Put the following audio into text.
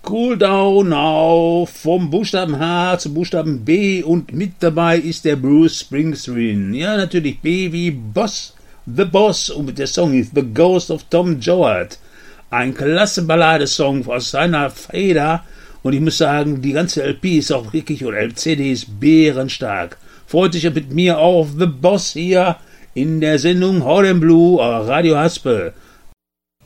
Cool Down Now vom Buchstaben H zum Buchstaben B und mit dabei ist der Bruce Springsteen. Ja, natürlich B wie Boss, The Boss und der Song ist The Ghost of Tom Joad. Ein klasse Balladesong aus seiner Feder und ich muss sagen, die ganze LP ist auch wirklich, oder CD ist bärenstark. Freut sich mit mir auf The Boss hier in der Sendung Hot and Blue, Radio Haspel.